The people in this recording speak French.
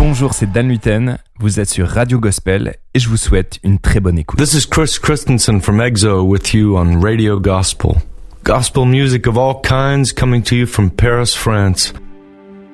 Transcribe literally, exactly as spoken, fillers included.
Bonjour, c'est Dan Luten, vous êtes sur Radio Gospel et je vous souhaite une très bonne écoute. This is Chris Christensen from EXO with you on Radio Gospel. Gospel music of all kinds coming to you from Paris, France.